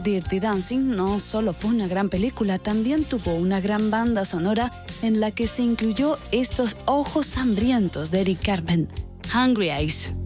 Dirty Dancing no solo fue una gran película, también tuvo una gran banda sonora en la que se incluyó estos ojos hambrientos de Eric Carmen, Hungry Eyes.